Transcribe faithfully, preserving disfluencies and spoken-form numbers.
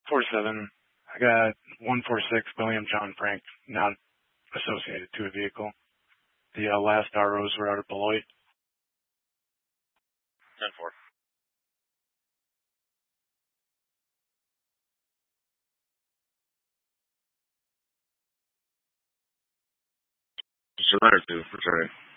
four seven. I got one four six William John Frank, not associated to a vehicle. The uh, last R Os were out of Beloit. ten four. Just a letter to return it.